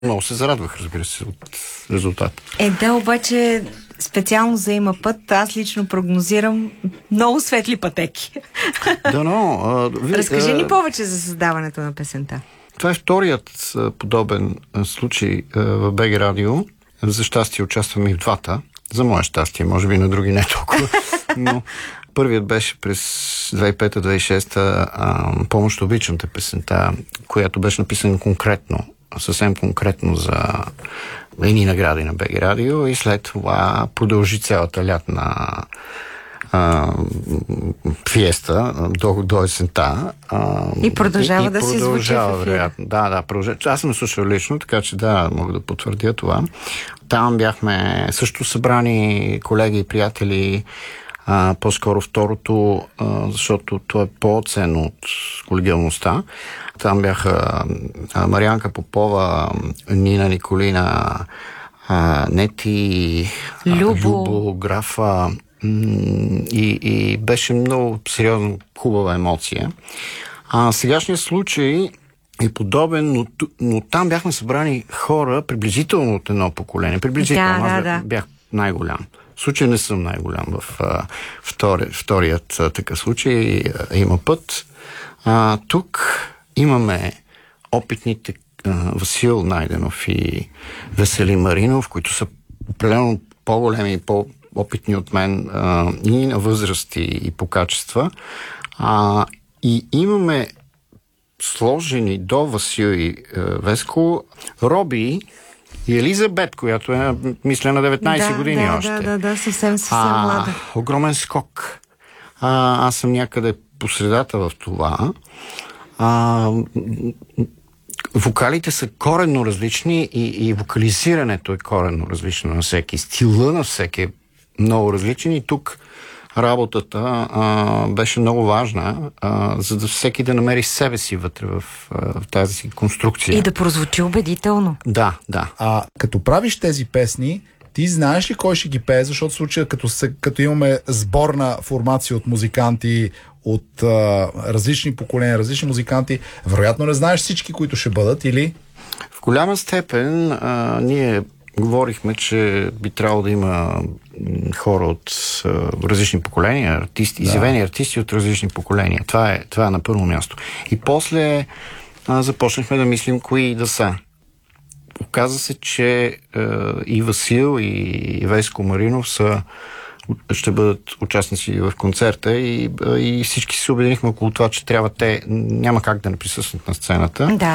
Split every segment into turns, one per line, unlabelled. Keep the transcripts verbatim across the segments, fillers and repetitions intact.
Много се зарадвах, разбира се, от резултат.
Е, да, обаче специално за Има път, аз лично прогнозирам много светли пътеки.
Да, но... А, ви,
Разкажи ни
а,
повече за създаването на песента.
Това е вторият а, подобен а, случай а, в БГ Радио. За щастие участвам и в двата. За мое щастие, може би на други не толкова. Но първият беше през две хиляди и пета - две хиляди и шеста Помощ обичам те песента, която беше написана конкретно, съвсем конкретно за едни награди на БГ Радио и след това продължи цялата лятна а, фиеста до, до есента. А,
и продължава и, да се звучи в ефира.
Да, да, продължава. Аз съм слушал лично, така че да, мога да потвърдя това. Там бяхме също събрани колеги и приятели. А, по-скоро второто, а, защото то е по-ценно от колегиалността. Там бяха а, Марианка Попова, Нина Николина, а, Нети,
Любо,
Любо Графа м- и, и беше много сериозно хубава емоция. А сегашният случай е подобен, но, но там бяхме събрани хора приблизително от едно поколение. Приблизително,
да,
аз
да, да.
бях най-голям. В случай не съм най-голям в а, втори, вторият а, такъв случай. А, има път. А, тук имаме опитните а, Васил Найденов и Веселин Маринов, които са определено по-големи и по-опитни от мен а, и на възрасти и по качества. А, и имаме сложени до Васил и а, Веско Роби и Елизабет, която е, мисля, на деветнайсет
да,
години
да,
още.
Да, да, да, съвсем, съвсем
а,
млада.
Огромен скок. А, аз съм някъде по средата в това. А, вокалите са коренно различни и, и вокализирането е коренно различно на всеки. Стила на всеки е много различен и тук работата а, беше много важна, а, за да всеки да намери себе си вътре в, в тази конструкция.
И да прозвучи убедително.
Да, да.
А като правиш тези песни, ти знаеш ли кой ще ги пее? Защото в случая, като, се, като имаме сборна формация от музиканти, от а, различни поколения, различни музиканти, вероятно не знаеш всички, които ще бъдат, или?
В голяма степен а, ние говорихме, че би трябвало да има хора от а, различни поколения, артисти, да. изявени артисти от различни поколения. Това е, това е на първо място. И после а, започнахме да мислим кои да са. Оказа се, че а, и Васил, и Веско Маринов са, ще бъдат участници в концерта и, и всички се обединихме около това, че трябва те, няма как да не присъстват на сцената.
Да.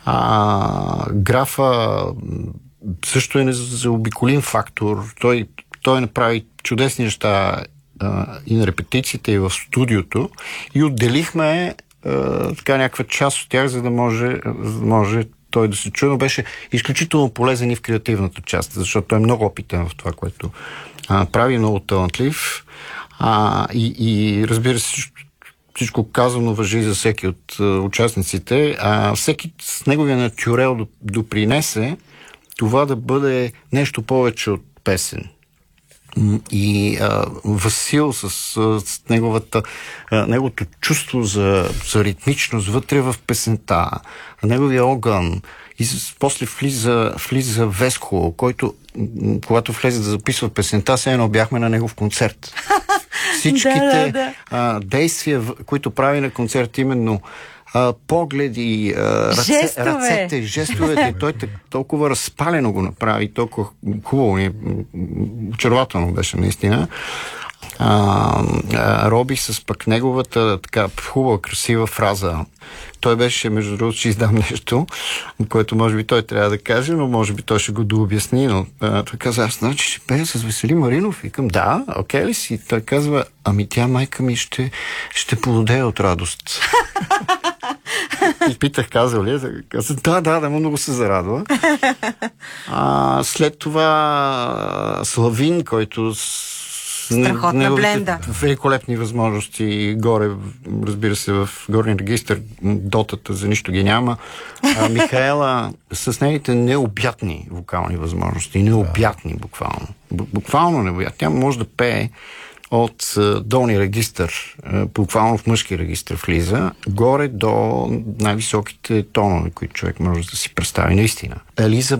А, графа също е незаобиколим фактор. Той, той направи чудесни неща а, и на репетициите, и в студиото. И отделихме а, така някаква част от тях, за да може, за да може той да се чуе, но беше изключително полезен и в креативната част, защото той е много опитен в това, което а, прави, много талантлив. А, и, и разбира се, всичко казано важи за всеки от а, участниците. А всеки с неговия натюрел допринесе това да бъде нещо повече от песен. И а, Васил с, с неговата, а, неговото чувство за, за ритмичност вътре в песента, неговия огън и с, после влиза, влиза Веско, който когато влезе да записва песента, все едно бяхме на негов концерт. Всичките
да, да, да.
А, действия, които прави на концерт, именно Uh, погледи, uh, ръце, ръцете, жестовете. Той толкова разпалено го направи, толкова хубаво и очарователно беше наистина. Uh, uh, Роби с пък неговата така хубава, красива фраза. Той беше, между другото, ще издам нещо, което може би той трябва да каже, но може би той ще го дообясни. Но uh, той каза, аз значи ще пея с Веселин Маринов. Викам, да, окей ли си? Той казва, ами тя майка ми ще, ще полудее от радост. И питах, казал ли? Каза, да, да, да, много се зарадва. А, след това Славин, който
страхотна бленда.
Великолепни възможности горе, разбира се, в горния регистър дотата за нищо ги няма. А, Михаела с нейните необятни вокални възможности. Необятни, буквално. Буквално необятни. Тя може да пее от долния регистър, буквално в мъжки регистър влиза, горе до най-високите тонове, които човек може да си представи наистина. Елиза